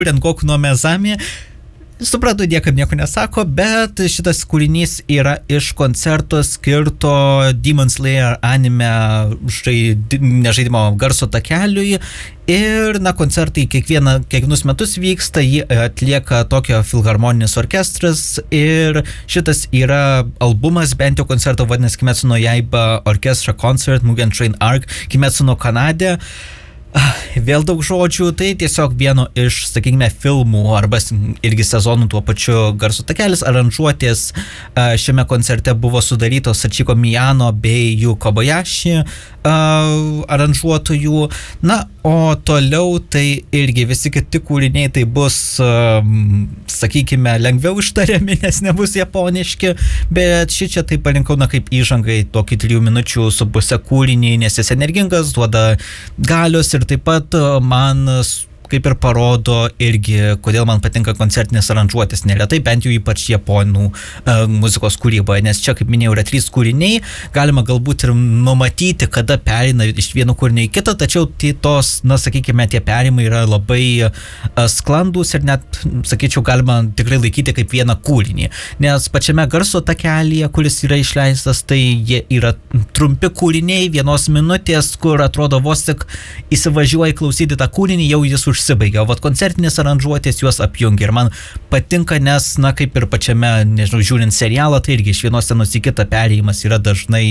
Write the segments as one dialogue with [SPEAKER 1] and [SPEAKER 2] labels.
[SPEAKER 1] Rengoku no Mezami. Suprantu, niekam nieko nesako, bet šitas kūrinys yra iš koncerto skirto Demon Slayer anime nežaidimo garso takeliui. Ir, koncertai kiekvienus metus vyksta, jį atlieka Tokio filharmoninis orkestras ir šitas yra albumas, bent jau koncerto vadinasi Kimetsu no Yaiba Orchestra Concert Mugen Train Arc Kimetsu no Kanade. Vėl daug žodžių, tai tiesiog vieno iš, sakykime, filmų arba irgi sezonų tuo pačiu garso takelis aranžuotės šiame koncerte buvo sudarytos Sachiko Miyano bei Yu Kobayashi aranžuotojų. O toliau tai irgi visi kiti kūriniai tai bus, sakykime, lengviau ištariami, nes nebus japoniški, bet šičia tai parinkau kaip įžangai tokį 3 minučių su pusę kūrinį, nes jis energingas, duoda galios ir taip pat man kaip ir parodo irgi, kodėl man patinka koncertinės aranžuotės neretai, bent jau ypač japonų muzikos kūryboje, nes čia, kaip minėjau, yra 3 kūriniai, galima galbūt ir numatyti, kada pereina iš vieno kūrinio į kitą, tačiau tos, sakykime, tie perimai yra labai sklandus ir net, sakyčiau, galima tikrai laikyti kaip vieną kūrinį, nes pačiame garso takelyje, kuris yra išleistas, tai jie yra trumpi kūriniai, 1 minutės, kur atrodo vos tik įsivažiuoja klausyti tą kūrinį, jau jis užsibaigia, o koncertinės aranžuotės juos apjungia ir man patinka, nes, kaip ir pačiame, nežinau, žiūrint serialą, tai irgi iš vienos scenos į kitą perėjimas yra dažnai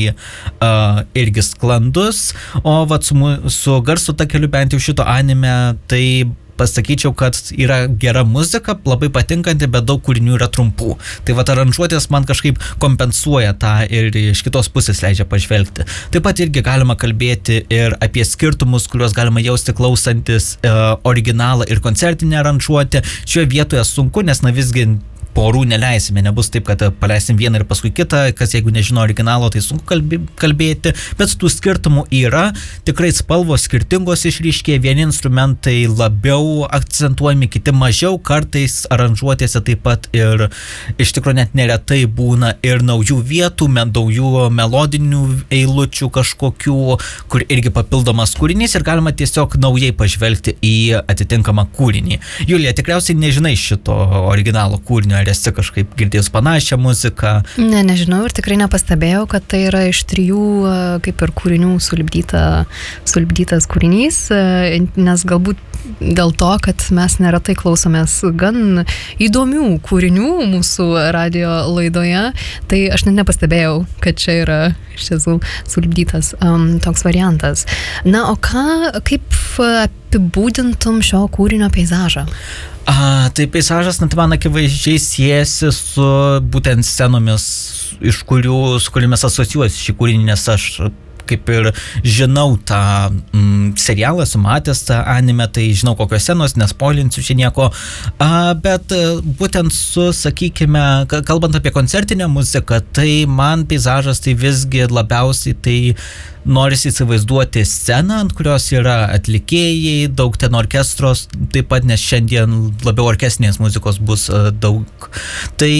[SPEAKER 1] irgi sklandus, o su garso takeliu bent jau šito anime, tai pasakyčiau, kad yra gera muzika, labai patinkanti, bet daug kūrinių yra trumpų. Tai aranžuotės man kažkaip kompensuoja tą ir iš kitos pusės leidžia pažvelgti. Taip pat irgi galima kalbėti ir apie skirtumus, kuriuos galima jausti klausantis originalą ir koncertinę aranžuotę. Šioje vietoje sunku, nes visgi porų neleisime, nebus taip, kad paleisim vieną ir paskui kitą, kas jeigu nežino originalo, tai sunku kalbėti, bet tų skirtumų yra, tikrai spalvos skirtingos išryškėja, vieni instrumentai labiau akcentuojami, kiti mažiau, kartais aranžuotėse taip pat ir iš tikrųjų net neretai būna ir naujų vietų, naujų melodinių eilučių kažkokių, kur irgi papildomas kūrinys ir galima tiesiog naujai pažvelgti į atitinkamą kūrinį. Julija, tikriausiai nežinai šito originalo kūrinio, ar esi kažkaip girdėjus panašią muziką?
[SPEAKER 2] Nežinau ir tikrai nepastebėjau, kad tai yra iš 3 kaip ir kūrinių sulipdytas kūrinys, nes galbūt dėl to, kad mes neretai klausomės gan įdomių kūrinių mūsų radio laidoje, tai aš net nepastebėjau, kad čia yra iš tiesų sulipdytas toks variantas. O kaip apibūdintum šio kūrinio peizažą?
[SPEAKER 1] Tai peizažas, man akivaizdžiai siejasi su būtent scenomis, su kuriomis asociuosi šį kūrinį, nes aš kaip ir žinau tą serialą, esu matęs tą anime, tai žinau kokios scenos, nespoilinsiu čia nieko, bet būtent sakykime, kalbant apie koncertinę muziką, tai man peizažas tai visgi labiausiai tai norisi įsivaizduoti sceną, ant kurios yra atlikėjai, daug ten orkestros, taip pat, nes šiandien labiau orkestrinės muzikos bus daug. Tai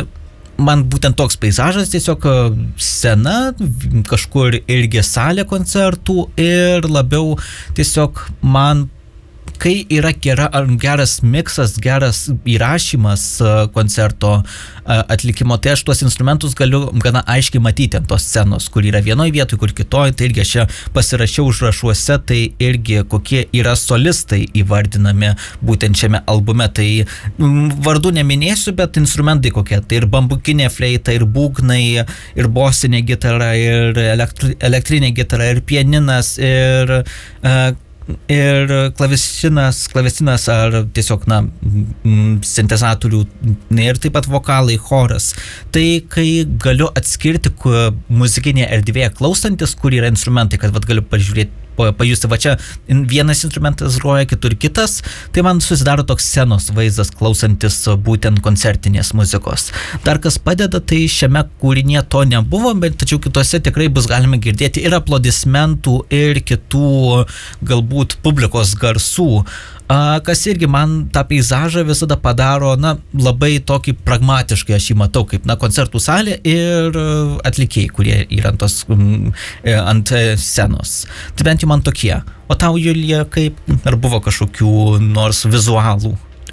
[SPEAKER 1] man būtent toks peizažas, tiesiog scena, kažkur irgi salė koncertų ir labiau tiesiog man, kai yra geras miksas, geras įrašymas koncerto atlikimo, tai aš tuos instrumentus galiu gana aiškiai matyti ant tos scenos, kur yra vienoje vietoje, kur kitoje, tai irgi aš čia pasirašiau užrašuose, tai irgi kokie yra solistai įvardinami būtent šiame albume, tai vardų neminėsiu, bet instrumentai kokie, tai ir bambukinė fleita, ir būgnai, ir bosinė gitara, ir elektrinė gitara, ir pianinas, ir klavesinas ar tiesiog sintezatorių ir taip pat vokalai, choras. Tai kai galiu atskirti muzikinėje erdvėje klausantis, kur yra instrumentai, kad galiu pajusti, čia vienas instrumentas groja, kitur kitas, tai man susidaro toks scenos vaizdas klausantis būtent koncertinės muzikos. Dar kas padeda, tai šiame kūrinyje to nebuvo, bet tačiau kitose tikrai bus galima girdėti ir aplodismentų, ir kitų galbūt publikos garsų, kas irgi man tą peizažą visada padaro, labai tokį pragmatiškai, aš jį matau kaip, koncertų salė ir atlikėjai, kurie yra ant scenos. Tai bent jau man tokie. O tau, Julija, kaip? Ar buvo kažkokių nors vizualų?